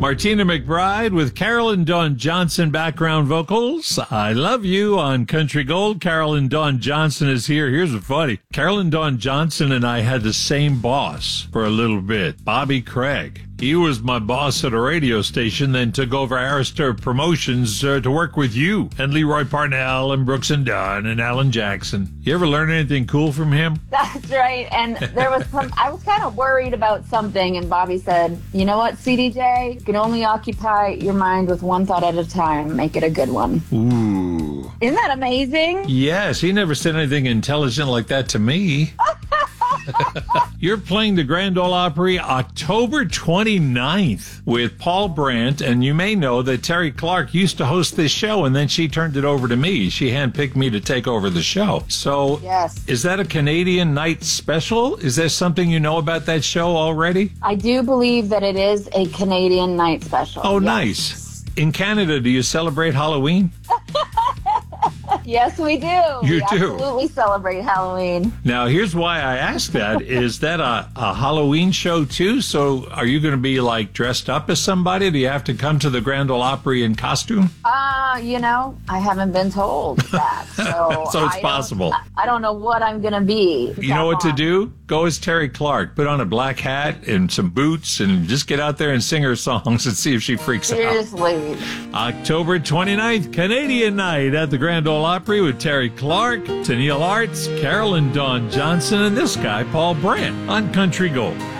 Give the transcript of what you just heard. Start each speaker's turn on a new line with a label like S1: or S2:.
S1: Martina McBride with Carolyn Dawn Johnson background vocals. I Love You on Country Gold. Carolyn Dawn Johnson is here. Here's what's funny. Carolyn Dawn Johnson and I had the same boss for a little bit, Bobby Craig. He was my boss at a radio station, then took over Arista Promotions to work with you and Leroy Parnell and Brooks and Dunn and Alan Jackson. You ever learn anything cool from him?
S2: That's right. And there was I was kind of worried about something, and Bobby said, you know what, CDJ, you can only occupy your mind with one thought at a time. Make it a good one.
S1: Ooh.
S2: Isn't that amazing?
S1: Yes, he never said anything intelligent like that to me. You're playing the Grand Ole Opry October 29th with Paul Brandt, and you may know that Terry Clark used to host this show, and then she turned it over to me. She handpicked me to take over the show. So,
S2: yes.
S1: Is that a Canadian night special? Is there something you know about that show already?
S2: I do believe that it is a Canadian night special.
S1: Oh,
S2: yes.
S1: Nice. In Canada, do you celebrate Halloween?
S2: Yes, we do.
S1: You
S2: we
S1: do?
S2: Absolutely celebrate Halloween.
S1: Now, here's why I asked that. Is that a Halloween show, too? So are you going to be, like, dressed up as somebody? Do you have to come to the Grand Ole Opry in costume?
S2: I haven't been told that. So,
S1: So it's possible.
S2: I don't know what I'm going to be.
S1: You know what to do? Go as Terry Clark. Put on a black hat and some boots and just get out there and sing her songs and see if she freaks out.
S2: Seriously.
S1: October 29th, Canadian night at the Grand Ole Opry with Terry Clark, Tennille Arts, Carolyn Dawn Johnson, and this guy, Paul Brandt, on Country Gold.